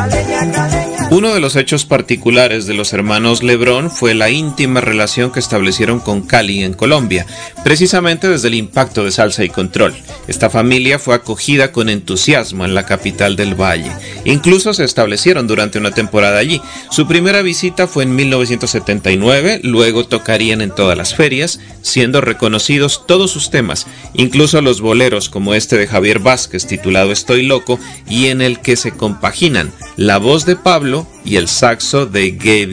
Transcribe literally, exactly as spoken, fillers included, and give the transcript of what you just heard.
Uno de los hechos particulares de los hermanos Lebrón fue la íntima relación que establecieron con Cali en Colombia, precisamente desde el impacto de Salsa y Control. Esta familia fue acogida con entusiasmo en la capital del Valle. Incluso se establecieron durante una temporada allí. Su primera visita fue en mil novecientos setenta y nueve, luego tocarían en todas las ferias, siendo reconocidos todos sus temas, incluso los boleros como este de Javier Vázquez titulado Estoy Loco, y en el que se compaginan la voz de Pablo y el saxo de Gabe